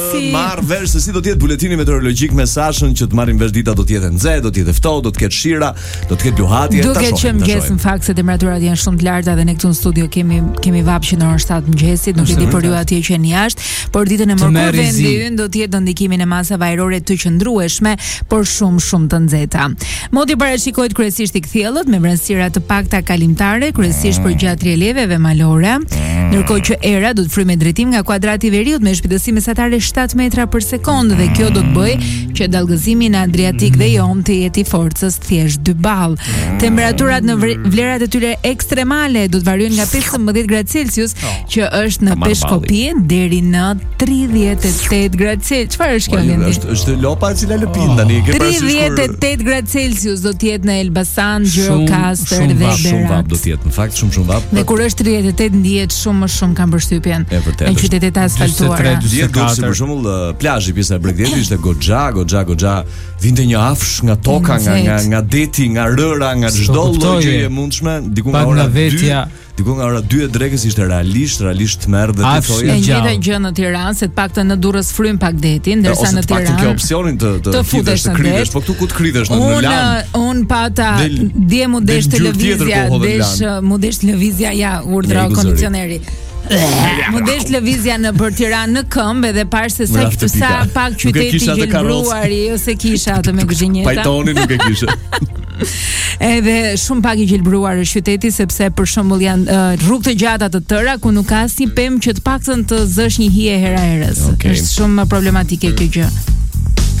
marr vesh se si do të jetë buletini meteorologjik me Sashën që të marrin vesh dita do të jetë nxehtë, do të jetë ftohtë, do të ketë shira, do të ketë luhatje. Duke që mëngjes në fakt se temperaturat janë shumë të larta dhe ne këtu në studio kemi vap që në orën 7 mëngjesit, nuk e di për ju atje që jeni jashtë, por ditën e mërkurë vendi ynë do të jetë ndikimin e masave ajrore të qëndrueshme, por shumë të nxehta. Modi parashikohet kryesisht i kthjellët me vrenësira të pakta kalimtare, kryesisht për gjatë relieveve malore, ndërkohë që era do të fryjë me drejtim nga kuadrati i veriut me shpejtësi mesatare 7 metra për sekondë dhe kjo do të bëjë që dallgëzimi në Adriatik dhe Jon të jetë i forcës thjesht 2 ball. Temperaturat në vlerat e tyre ekstremale do të variojnë nga 15 gradë Celsius, që është në Peshkopi, deri në 38 gradë Celsius. Çfarë është kjo vendi? Është lopa e cila lëpin tani, ke parasysh 38 gradë Celsius do të jetë në Elbasan, Gjirokastër dhe Berat. Shumë vap do të jetë, në fakt shumë vap. Dhe kur është 38 ndihet shumë më shumë kam përshtypjen në qytetet e asfaltuara. Për shembull, plazhi pjesa e Bregdetit ishte goxha, vinte një afsh nga toka, nga deti, nga rëra, nga çdo lloj gjëje e mundshme, diku nga ora 2. Diku nga ora 2 e drekës ishte realisht tmerr dhe të thoja. E njëjta gjë në Tiranë, se të paktën në Durrës fryn pak detin, ndërsa në Tiranë. Të paktën ke opsionin të futesh të kritesh, po këtu ku të kritesh në lan. Un pata dje mu desh televizja, ja urdhra kondicioneri. Më desh lëvizja në për Tiranë në këmbë edhe parë se sa pak qyteti gjelbruari ose kisha atë me gzhinjeta. Pajtoni nuk e kishe. Edhe shumë pak i gjelbruar është qyteti sepse për shembull janë rrugë të gjata të tëra ku nuk ka asnjë pemë që të paktën të zësh një hije hera herës. Është shumë problematike kjo gjë.